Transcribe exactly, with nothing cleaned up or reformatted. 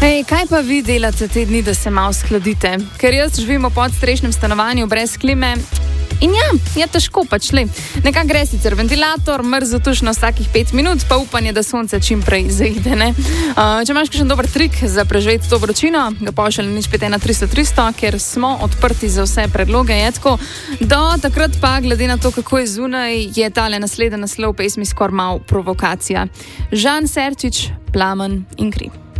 Ej, kaj pa vi delate te dni, da se malo skladite? Ker jaz živim v podstrešnem stanovanju brez klime in ja, je težko pač le. Nekak gre sicer ventilator, mrzo tuš na vsakih pet minut, pa upanje, da sonce čim prej zaide, ne? Uh, če imaš kakšen dober trik za preživeti to vročino, ga pošalj na nič pet ena tristo tristo, ker smo odprti za vse predloge, je tako. Do takrat pa, glede na to, kako je zunaj, je tale naslednji naslov pesmi skor mal provokacija. Žan Serčič, Plamen in kri.